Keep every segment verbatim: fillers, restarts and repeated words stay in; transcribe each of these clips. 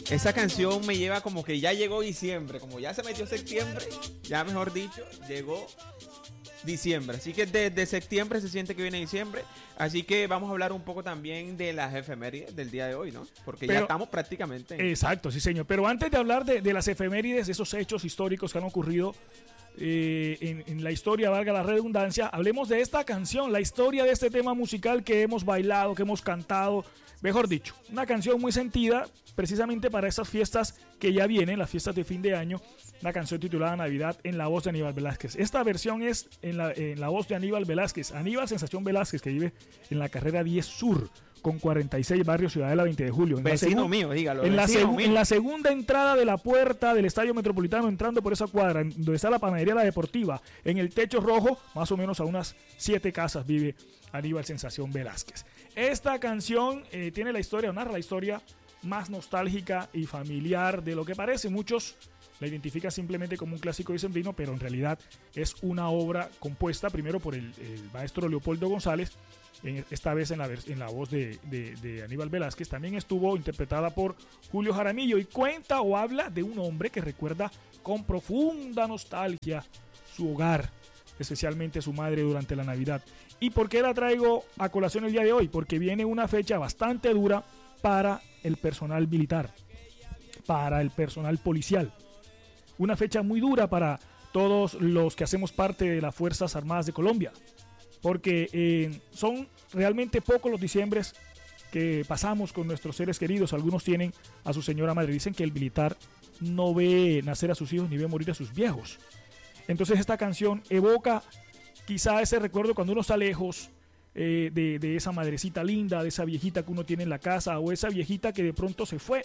esa canción me lleva como que ya llegó diciembre, como ya se metió septiembre, ya mejor dicho, llegó diciembre. Así que desde septiembre se siente que viene diciembre. Así que vamos a hablar un poco también de las efemérides del día de hoy, ¿no? Porque Pero, ya estamos prácticamente en... Exacto, sí señor. Pero antes de hablar de, de las efemérides, de esos hechos históricos que han ocurrido eh, en, en la historia, valga la redundancia, hablemos de esta canción, la historia de este tema musical que hemos bailado, que hemos cantado. Mejor dicho, una canción muy sentida precisamente para esas fiestas que ya vienen, las fiestas de fin de año. Una canción titulada Navidad en la voz de Aníbal Velázquez. Esta versión es en la, en la voz de Aníbal Velázquez. Aníbal Sensación Velázquez, que vive en la carrera diez Sur, con cuarenta y seis, barrio Ciudadela, veinte de julio. En vecino mío, dígalo. En, vecino la mío. en la segunda entrada de la puerta del Estadio Metropolitano, entrando por esa cuadra, donde está la panadería La Deportiva, en el techo rojo, más o menos a unas siete casas, vive Aníbal Sensación Velázquez. Esta canción eh, tiene la historia, o narra la historia más nostálgica y familiar de lo que parece. Muchos la identifica simplemente como un clásico dicembrino, pero en realidad es una obra compuesta primero por el, el maestro Leopoldo González, en, esta vez en la, en la voz de, de, de Aníbal Velázquez. También estuvo interpretada por Julio Jaramillo y cuenta o habla de un hombre que recuerda con profunda nostalgia su hogar, especialmente su madre durante la Navidad. ¿Y por qué la traigo a colación el día de hoy? Porque viene una fecha bastante dura para el personal militar, para el personal policial. Una fecha muy dura para todos los que hacemos parte de las Fuerzas Armadas de Colombia, porque eh, son realmente pocos los diciembres que pasamos con nuestros seres queridos. Algunos tienen a su señora madre. Dicen que el militar no ve nacer a sus hijos ni ve morir a sus viejos. Entonces esta canción evoca quizá ese recuerdo cuando uno está lejos eh, de, de esa madrecita linda, de esa viejita que uno tiene en la casa, o esa viejita que de pronto se fue,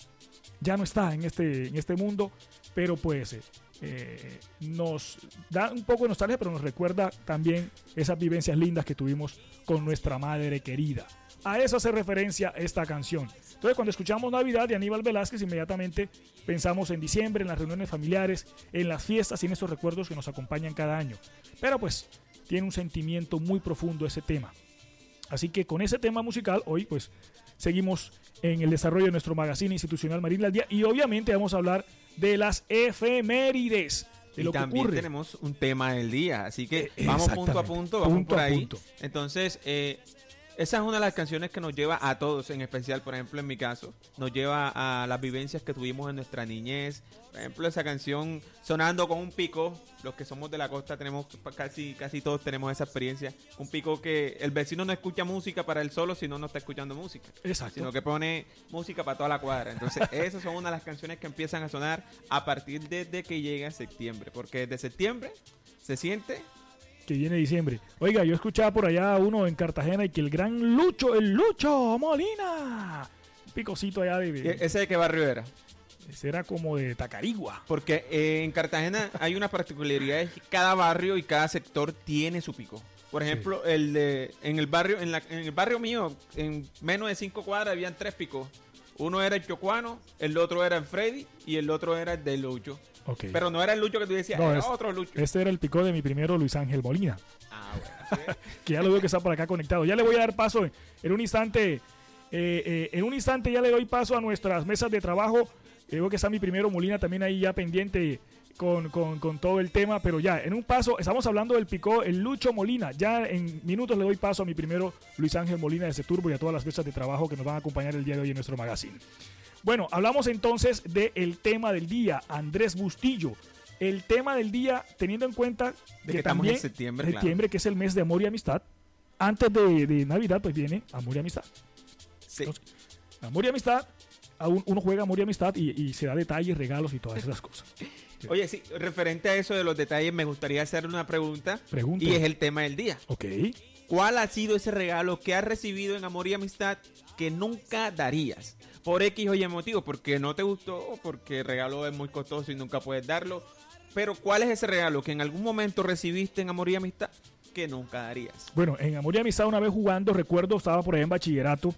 ya no está en este, en este mundo. Pero pues eh, eh, nos da un poco de nostalgia, pero nos recuerda también esas vivencias lindas que tuvimos con nuestra madre querida. A eso hace referencia esta canción. Entonces, cuando escuchamos Navidad de Aníbal Velázquez, inmediatamente pensamos en diciembre, en las reuniones familiares, en las fiestas y en esos recuerdos que nos acompañan cada año. Pero pues tiene un sentimiento muy profundo ese tema. Así que con ese tema musical, hoy pues seguimos en el desarrollo de nuestro magazine institucional Marín al Día, y obviamente vamos a hablar de las efemérides, de y lo que también ocurre. Tenemos un tema del día, así que eh, vamos punto a punto, vamos punto por a ahí. Punto. Entonces, eh, esa es una de las canciones que nos lleva a todos, en especial, por ejemplo, en mi caso, nos lleva a las vivencias que tuvimos en nuestra niñez. Por ejemplo, esa canción sonando con un pico. Los que somos de la costa tenemos casi casi todos tenemos esa experiencia. Un pico que el vecino no escucha música para él solo, sino no está escuchando música. Exacto. Sino que pone música para toda la cuadra. Entonces, esas son una de las canciones que empiezan a sonar a partir desde que llega septiembre. Porque desde septiembre se siente que viene diciembre. Oiga, yo escuchaba por allá uno en Cartagena y que el gran Lucho, el Lucho Molina, un picocito allá de... de ¿Ese de qué barrio era? Ese era como de Tacarigua. Porque eh, en Cartagena hay una particularidad, es que cada barrio y cada sector tiene su pico. Por ejemplo, sí. el de en el barrio en, la, en el barrio mío, en menos de cinco cuadras habían tres picos. Uno era el chocuano, el otro era el Freddy y el otro era el de Lucho. Okay. Pero no era el Lucho que tú decías, no, era es, otro Lucho. Este era el pico de mi primero Luis Ángel Molina. Ah, bueno. ¿Sí? Que ya lo veo que está por acá conectado. Ya le voy a dar paso en, en un instante. Eh, eh, en un instante ya le doy paso a nuestras mesas de trabajo. Veo que está mi primero Molina también ahí ya pendiente con, con, con todo el tema. Pero ya, en un paso, estamos hablando del picó, el Lucho Molina. Ya en minutos le doy paso a mi primero Luis Ángel Molina de Seturbo y a todas las mesas de trabajo que nos van a acompañar el día de hoy en nuestro magazine. Bueno, hablamos entonces del tema del día, Andrés Bustillo. El tema del día, teniendo en cuenta de que, que también estamos en septiembre, septiembre claro. que es el mes de amor y amistad. Antes de, de Navidad, pues viene amor y amistad. Sí. Entonces, amor y amistad, uno juega amor y amistad y, y se da detalles, regalos y todas esas cosas. Oye, sí, referente a eso de los detalles, me gustaría hacer una pregunta. Pregunta. Y es el tema del día. Ok. ¿Cuál ha sido ese regalo que has recibido en amor y amistad que nunca darías? Por X o Y motivo, porque no te gustó, porque el regalo es muy costoso y nunca puedes darlo. Pero ¿cuál es ese regalo que en algún momento recibiste en amor y amistad que nunca darías? Bueno, en amor y amistad una vez jugando, recuerdo, estaba por ahí en bachillerato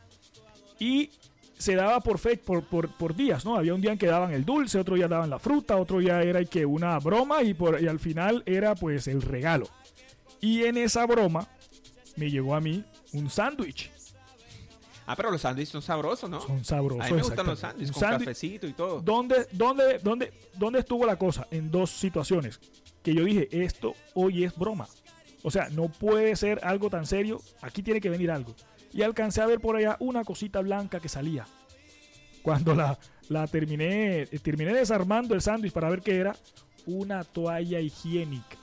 y se daba por fe, por, por, por días, ¿no? Había un día en que daban el dulce, otro día daban la fruta, otro día era que una broma y, por, y al final era pues el regalo. Y en esa broma me llegó a mí un sándwich. Ah, pero los sándwiches son sabrosos, ¿no? Son sabrosos. A mí me gustan los sándwiches, con sándwich, cafecito y todo. ¿Dónde, dónde, dónde, ¿Dónde estuvo la cosa? En dos situaciones. Que yo dije, esto hoy es broma. O sea, no puede ser algo tan serio. Aquí tiene que venir algo. Y alcancé a ver por allá una cosita blanca que salía. Cuando la, la terminé, terminé desarmando el sándwich para ver qué era, una toalla higiénica.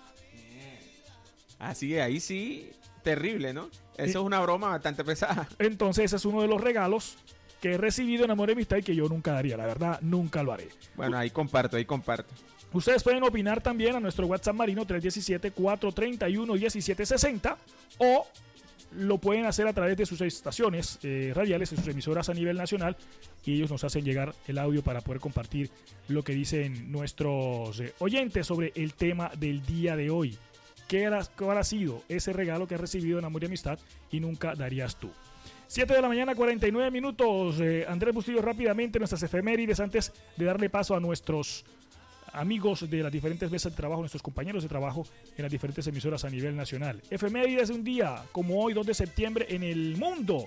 Así, ahí sí, terrible, ¿no? Eso es una broma bastante pesada. Entonces ese es uno de los regalos que he recibido en Amor y Amistad y que yo nunca daría. La verdad, nunca lo haré. Bueno, ahí comparto, ahí comparto. Ustedes pueden opinar también a nuestro WhatsApp marino tres uno siete, cuatro tres uno, uno siete seis cero o lo pueden hacer a través de sus estaciones eh, radiales, de sus emisoras a nivel nacional, y ellos nos hacen llegar el audio para poder compartir lo que dicen nuestros eh, oyentes sobre el tema del día de hoy. ¿Qué habrá sido ese regalo que has recibido en Amor y Amistad y nunca darías tú? siete de la mañana, cuarenta y nueve minutos. Eh, Andrés Bustillo, rápidamente nuestras efemérides antes de darle paso a nuestros amigos de las diferentes mesas de trabajo, nuestros compañeros de trabajo en las diferentes emisoras a nivel nacional. Efemérides de un día como hoy, dos de septiembre, en el mundo.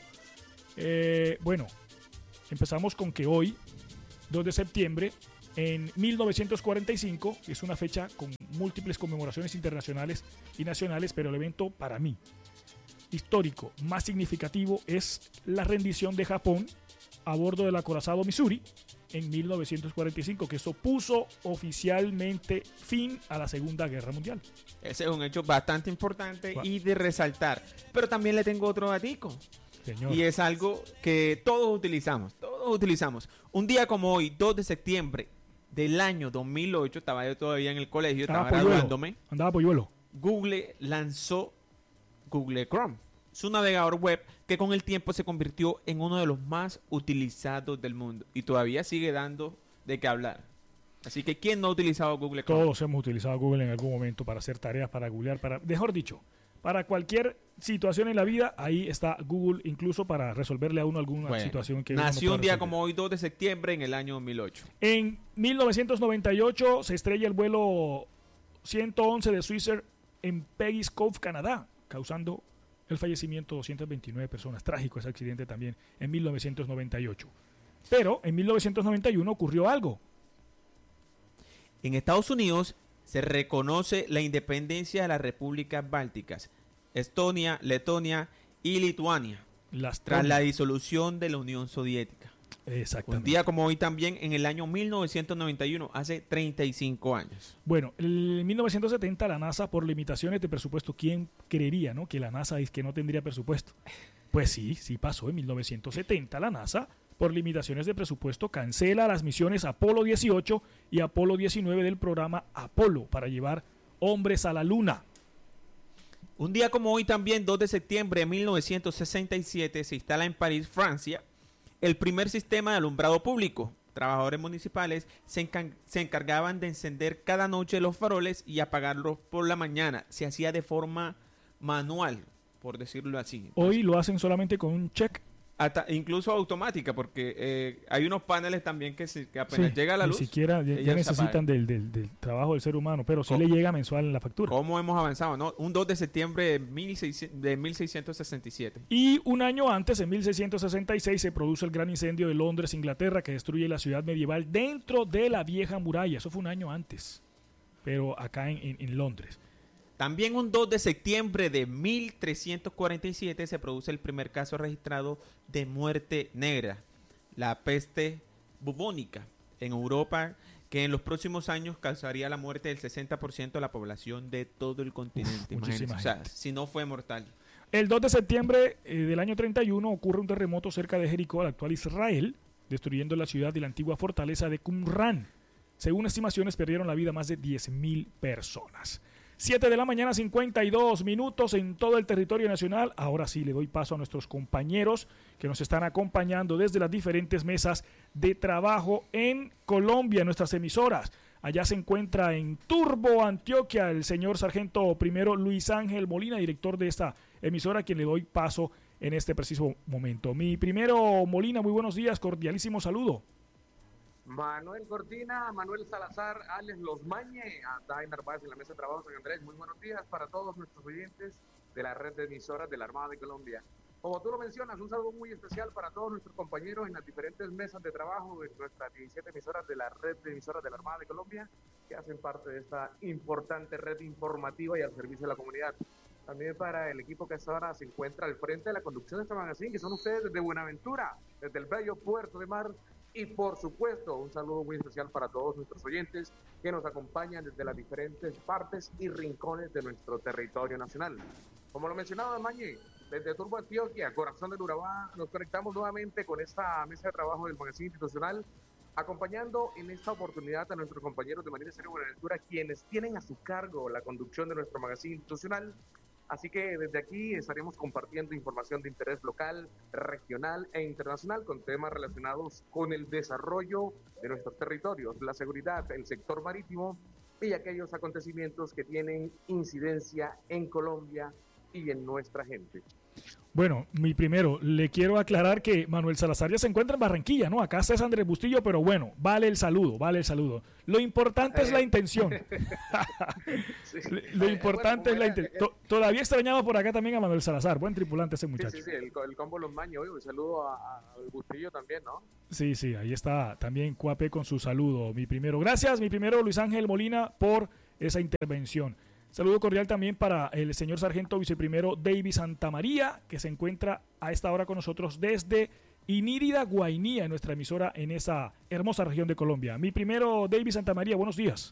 Eh, bueno, empezamos con que hoy, dos de septiembre, en mil novecientos cuarenta y cinco, es una fecha con múltiples conmemoraciones internacionales y nacionales, pero el evento para mí histórico más significativo es la rendición de Japón a bordo del acorazado Missouri en mil novecientos cuarenta y cinco, que eso puso oficialmente fin a la Segunda Guerra Mundial. Ese es un hecho bastante importante Wow. y de resaltar. Pero también le tengo otro datico. Señor. Y es algo que todos utilizamos, todos utilizamos. Un día como hoy, dos de septiembre del año dos mil ocho, estaba yo todavía en el colegio, Andaba estaba polluelo. graduándome. Andaba polluelo. Google lanzó Google Chrome, su navegador web que con el tiempo se convirtió en uno de los más utilizados del mundo y todavía sigue dando de qué hablar. Así que ¿quién no ha utilizado Google Chrome? Todos hemos utilizado Google en algún momento para hacer tareas, para googlear, para, mejor dicho, para cualquier situación en la vida, ahí está Google, incluso para resolverle a uno alguna Bueno, situación que uno no nació pueda un día resolver. como hoy, dos de septiembre, en el año dos mil ocho. En mil novecientos noventa y ocho se estrella el vuelo ciento once de Swissair en Peggy's Cove, Canadá, causando el fallecimiento de doscientas veintinueve personas. Trágico ese accidente también en mil novecientos noventa y ocho. Pero en mil novecientos noventa y uno ocurrió algo. En Estados Unidos se reconoce la independencia de las repúblicas bálticas, Estonia, Letonia y Lituania, Las tras la disolución de la Unión Soviética. Exactamente. Un día como hoy también, en el año mil novecientos noventa y uno, hace treinta y cinco años. Bueno, en mil novecientos setenta la NASA, por limitaciones de presupuesto, ¿quién creería, no? Que la NASA es que no tendría presupuesto. Pues sí, sí pasó en mil novecientos setenta. La NASA, por limitaciones de presupuesto, cancela las misiones Apolo dieciocho y Apolo diecinueve del programa Apolo para llevar hombres a la Luna. Un día como hoy también, dos de septiembre de mil novecientos sesenta y siete, se instala en París, Francia, el primer sistema de alumbrado público. Trabajadores municipales se, encar- se encargaban de encender cada noche los faroles y apagarlos por la mañana. Se hacía de forma manual, por decirlo así. Hoy lo hacen solamente con un check. Hasta incluso automática, porque eh, hay unos paneles también que, se, que apenas Sí, llega la ni luz. siquiera ya, ya ellos se necesitan apagan. del, del, del trabajo del ser humano, pero sí ¿Cómo? le llega mensual en la factura. ¿Cómo hemos avanzado? ¿No? Un dos de septiembre de, mil seiscientos, de mil seiscientos sesenta y siete. Y un año antes, en mil seiscientos sesenta y seis, se produce el gran incendio de Londres, Inglaterra, que destruye la ciudad medieval dentro de la vieja muralla. Eso fue un año antes, pero acá en, en, en Londres. También un dos de septiembre de mil trescientos cuarenta y siete se produce el primer caso registrado de muerte negra, la peste bubónica en Europa, que en los próximos años causaría la muerte del sesenta por ciento de la población de todo el continente. Uf, muchísima Imagínense. O sea, gente. si no fue mortal. El dos de septiembre eh, del año treinta y uno ocurre un terremoto cerca de Jericó, al actual Israel, destruyendo la ciudad y la antigua fortaleza de Qumran. Según estimaciones, perdieron la vida más de diez mil personas. siete de la mañana, cincuenta y dos minutos en todo el territorio nacional. Ahora sí le doy paso a nuestros compañeros que nos están acompañando desde las diferentes mesas de trabajo en Colombia, nuestras emisoras. Allá se encuentra en Turbo, Antioquia, el señor sargento primero Luis Ángel Molina, director de esta emisora, a quien le doy paso en este preciso momento. Mi primero Molina, muy buenos días, cordialísimo saludo. Manuel Cortina, Manuel Salazar, Alex Los Mañe, a Dai Narváez en la mesa de trabajo, San Andrés. Muy buenos días para todos nuestros oyentes de la red de emisoras de la Armada de Colombia. Como tú lo mencionas, un saludo muy especial para todos nuestros compañeros en las diferentes mesas de trabajo de nuestras diecisiete emisoras de la red de emisoras de la Armada de Colombia, que hacen parte de esta importante red informativa y al servicio de la comunidad. También para el equipo que hasta ahora se encuentra al frente de la conducción de este magazine, que son ustedes desde Buenaventura, desde el bello Puerto de Mar. Y por supuesto, un saludo muy especial para todos nuestros oyentes que nos acompañan desde las diferentes partes y rincones de nuestro territorio nacional. Como lo mencionaba Mañe, desde Turbo Antioquia, corazón del Urabá, nos conectamos nuevamente con esta mesa de trabajo del magazine institucional, acompañando en esta oportunidad a nuestros compañeros de Marina Estéreo Buenaventura, quienes tienen a su cargo la conducción de nuestro magazine institucional. Así que desde aquí estaremos compartiendo información de interés local, regional e internacional con temas relacionados con el desarrollo de nuestros territorios, la seguridad, el sector marítimo y aquellos acontecimientos que tienen incidencia en Colombia y en nuestra gente. Bueno, mi primero, le quiero aclarar que Manuel Salazar ya se encuentra en Barranquilla, ¿no? Acá está Andrés Bustillo, pero bueno, vale el saludo, vale el saludo. Lo importante es la intención. Sí. Lo importante bueno, es la intención. Todavía extrañaba por acá también a Manuel Salazar, buen tripulante ese muchacho. Sí, sí, sí, el, el combo Los Maños, un saludo a, a Bustillo también, ¿no? Sí, sí, ahí está también Cuape con su saludo, mi primero. Gracias, mi primero Luis Ángel Molina, por esa intervención. Saludo cordial también para el señor sargento viceprimero David Santamaría, que se encuentra a esta hora con nosotros desde Inírida, Guainía, nuestra emisora en esa hermosa región de Colombia. Mi primero David Santamaría, buenos días.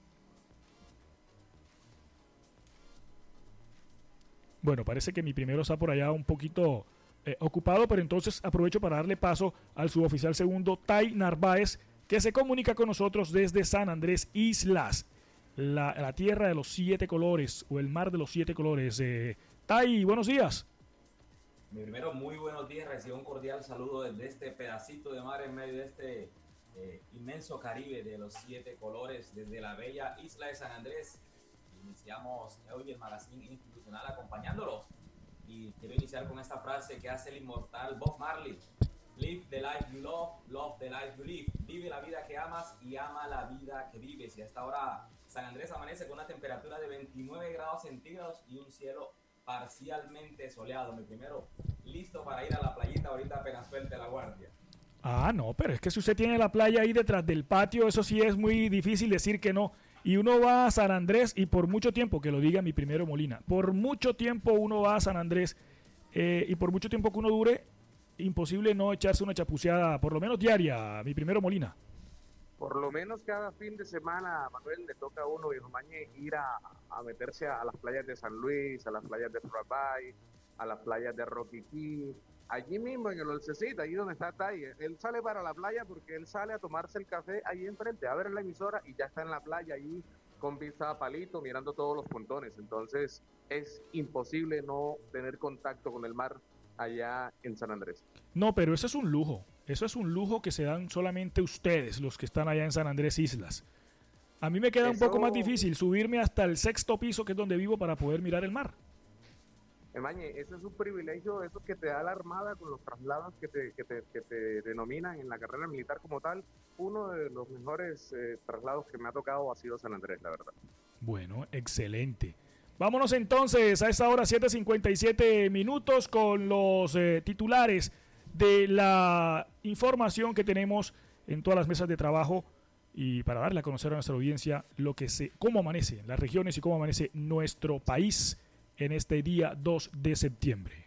Bueno, parece que mi primero está por allá un poquito eh, ocupado, pero entonces aprovecho para darle paso al suboficial segundo Tai Narváez, que se comunica con nosotros desde San Andrés Islas. La, la tierra de los siete colores o el mar de los siete colores. Eh, Tai, buenos días. Mi primero, muy buenos días. Recibo un cordial saludo desde este pedacito de mar en medio de este eh, inmenso Caribe de los siete colores, desde la bella isla de San Andrés. Iniciamos hoy el magazine institucional acompañándolos. Y quiero iniciar con esta frase que hace el inmortal Bob Marley. Live the life you love, love the life you live. Vive la vida que amas y ama la vida que vives. Y a esta hora San Andrés amanece con una temperatura de veintinueve grados centígrados y un cielo parcialmente soleado. Mi primero, listo para ir a la playita ahorita apenas suelte la guardia. Ah, no, pero es que si usted tiene la playa ahí detrás del patio, eso sí es muy difícil decir que no. Y uno va a San Andrés y por mucho tiempo, que lo diga mi primero Molina, por mucho tiempo uno va a San Andrés eh, y por mucho tiempo que uno dure, imposible no echarse una chapuceada, por lo menos diaria, mi primero Molina. Por lo menos cada fin de semana, Manuel, le toca a uno, viejo Mañe, ir a, a meterse a, a las playas de San Luis, a las playas de Florabay, a las playas de Roquiquí, allí mismo en el Olcecita, ahí donde está Tai. Él sale para la playa porque él sale a tomarse el café ahí enfrente, a ver la emisora y ya está en la playa ahí con vista a palito, mirando todos los pontones. Entonces es imposible no tener contacto con el mar allá en San Andrés. No, pero eso es un lujo. Eso es un lujo que se dan solamente ustedes, los que están allá en San Andrés Islas. A mí me queda eso... un poco más difícil subirme hasta el sexto piso, que es donde vivo, para poder mirar el mar. Emañe, eso es un privilegio, eso que te da la Armada con los traslados que te, que te, que te denominan en la carrera militar como tal. Uno de los mejores eh, traslados que me ha tocado ha sido San Andrés, la verdad. Bueno, excelente. Vámonos entonces a esta hora, siete cincuenta y siete minutos, con los eh, titulares de la información que tenemos en todas las mesas de trabajo y para darle a conocer a nuestra audiencia lo que se, cómo amanece las regiones y cómo amanece nuestro país en este día dos de septiembre.